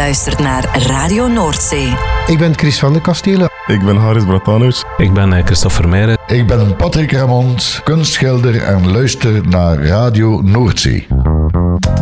luistert naar Radio Noordzee. Ik ben Chris van de Kastelen. Ik ben Haris Bratanovic. Ik ben Christophe Vermeijren. Ik ben Patrick Ramond, kunstschilder en luister naar Radio Noordzee.